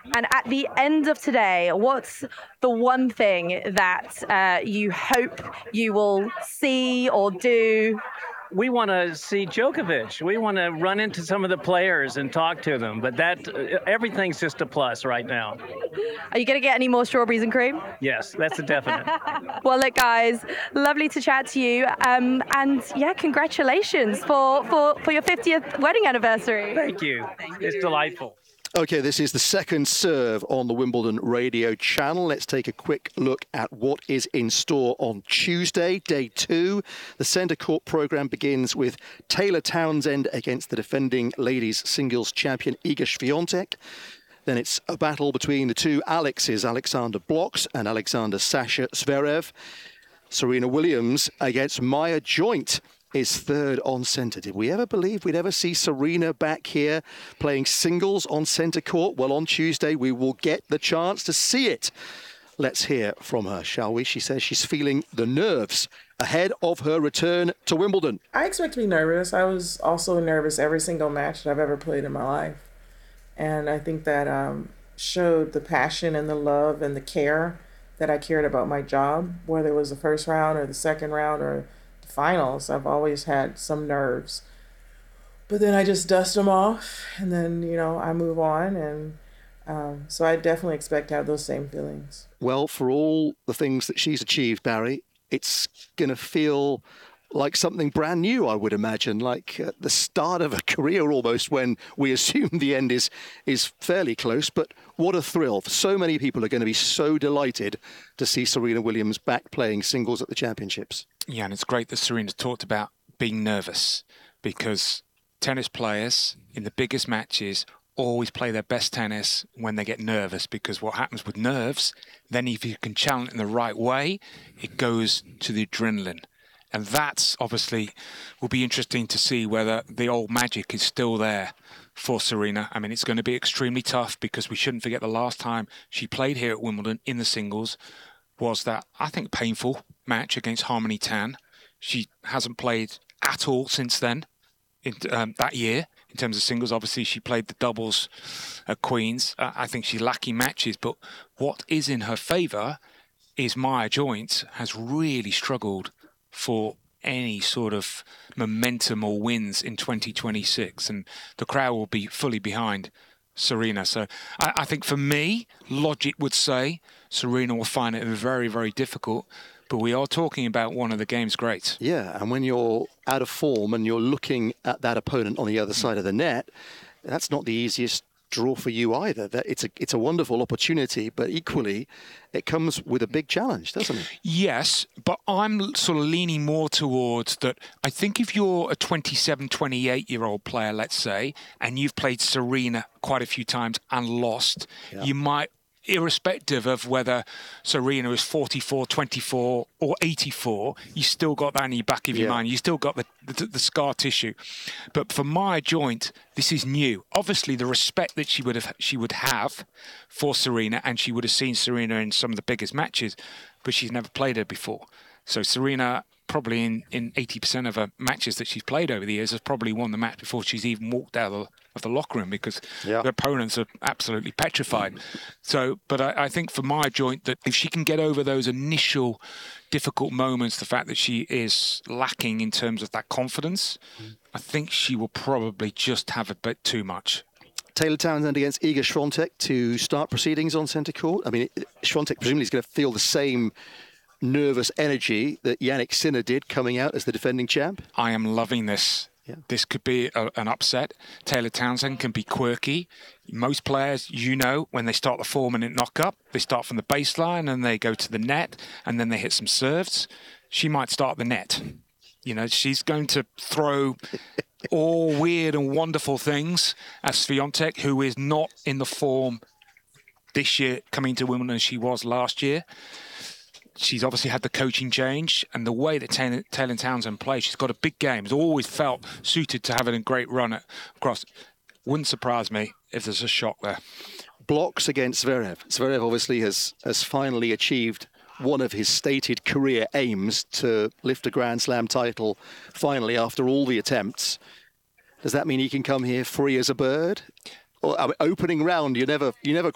And at the end of today, what's the one thing that you hope you will see or do? We want to see Djokovic. We want to run into some of the players and talk to them. But everything's just a plus right now. Are you going to get any more strawberries and cream? Yes, that's a definite. Well, look, guys, lovely to chat to you. And yeah, congratulations for your 50th wedding anniversary. Thank you. It's delightful. Okay, this is the second serve on the Wimbledon radio channel. Let's take a quick look at what is in store on Tuesday, day 2. The centre court programme begins with Taylor Townsend against the defending ladies singles champion Iga Swiatek. Then it's a battle between the two Alexes, Alexander Blocks and Alexander Sasha Zverev. Serena Williams against Maya Joint is third on centre. Did we ever believe we'd ever see Serena back here playing singles on centre court? Well, on Tuesday, we will get the chance to see it. Let's hear from her, shall we? She says she's feeling the nerves ahead of her return to Wimbledon. I expect to be nervous. I was also nervous every single match that I've ever played in my life. And I think that showed the passion and the love and the care that I cared about my job, whether it was the first round or the second round or finals. I've always had some nerves, but then I just dust them off, and then I move on, and so I definitely expect to have those same feelings. Well, for all the things that she's achieved, Barry, it's going to feel like something brand new, I would imagine, like the start of a career almost, when we assume the end is fairly close. But what a thrill. So many people are going to be so delighted to see Serena Williams back playing singles at the championships. Yeah, and it's great that Serena talked about being nervous, because tennis players in the biggest matches always play their best tennis when they get nervous, because what happens with nerves, then if you can channel it in the right way, it goes to the adrenaline. And that's obviously will be interesting to see whether the old magic is still there for Serena. I mean, it's going to be extremely tough, because we shouldn't forget the last time she played here at Wimbledon in the singles was that, I think, painful match against Harmony Tan. She hasn't played at all since then, that year, in terms of singles. Obviously, she played the doubles at Queen's. I think she's lacking matches, but what is in her favour is Maya Joint has really struggled for any sort of momentum or wins in 2026, and the crowd will be fully behind Serena. So I think for me, logic would say Serena will find it very, very difficult, but we are talking about one of the game's greats. Yeah, and when you're out of form and you're looking at that opponent on the other side of the net, that's not the easiest draw for you either. That it's a wonderful opportunity, but equally it comes with a big challenge, doesn't it? Yes, but I'm sort of leaning more towards that. I think if you're a 27, 28-year-old player, let's say, and you've played Serena quite a few times and lost, you might, irrespective of whether Serena is 44, 24 or 84, you still got that in your back of your mind. You still got the scar tissue. But for Maya Joint, this is new. Obviously, the respect that she would have for Serena, and she would have seen Serena in some of the biggest matches, but she's never played her before. So Serena, probably in 80% of her matches that she's played over the years, has probably won the match before she's even walked out of the locker room, because the opponents are absolutely petrified. So, but I think for Maya Joint, that if she can get over those initial difficult moments, the fact that she is lacking in terms of that confidence, I think she will probably just have a bit too much. Taylor Townsend against Iga Swiatek to start proceedings on centre court. I mean, Swiatek presumably is going to feel the same nervous energy that Jannik Sinner did coming out as the defending champ. I am loving this. Yeah. This could be an upset. Taylor Townsend can be quirky. Most players, when they start the 4-minute knock-up, they start from the baseline and they go to the net and then they hit some serves. She might start the net. She's going to throw all weird and wonderful things at Swiatek, who is not in the form this year coming to Wimbledon as she was last year. She's obviously had the coaching change, and the way that Taylor Townsend plays, she's got a big game. Has always felt suited to having a great run across. Wouldn't surprise me if there's a shock there. Blocks against Zverev. Zverev obviously has finally achieved one of his stated career aims, to lift a Grand Slam title finally after all the attempts. Does that mean he can come here free as a bird? Or opening round, you never